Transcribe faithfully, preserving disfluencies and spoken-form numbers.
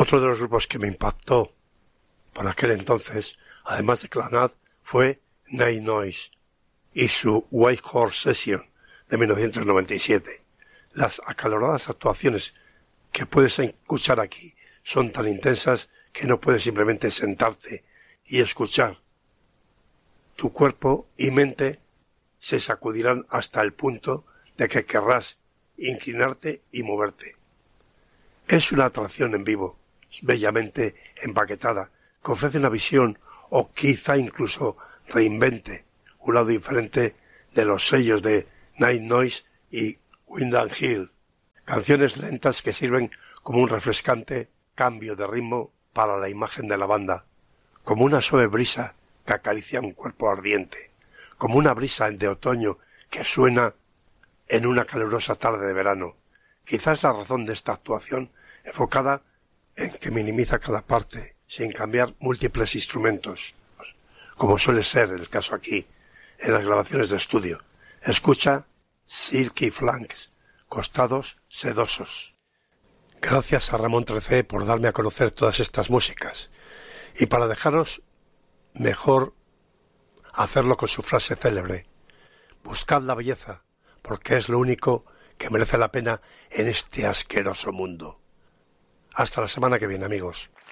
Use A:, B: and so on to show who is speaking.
A: Otro de los grupos que me impactó por aquel entonces, además de Clannad, fue Night Noise y su White Horse Session de mil novecientos noventa y siete. Las acaloradas actuaciones que puedes escuchar aquí son tan intensas que no puedes simplemente sentarte y escuchar. Tu cuerpo y mente se sacudirán hasta el punto de que querrás inclinarte y moverte. Es una atracción en vivo, bellamente empaquetada, que ofrece una visión o quizá incluso reinvente un lado diferente de los sellos de Night Noise y Windham Hill. Canciones lentas que sirven como un refrescante cambio de ritmo para la imagen de la banda, como una suave brisa que acaricia un cuerpo ardiente, como una brisa de otoño que suena en una calurosa tarde de verano. Quizás la razón de esta actuación enfocada en que minimiza cada parte, sin cambiar múltiples instrumentos, como suele ser el caso aquí, en las grabaciones de estudio. Escucha Silky Flanks, costados sedosos. Gracias a Ramón Trecé por darme a conocer todas estas músicas. Y para dejaros, mejor hacerlo con su frase célebre: buscad la belleza, porque es lo único que merece la pena en este asqueroso mundo. Hasta la semana que viene, amigos.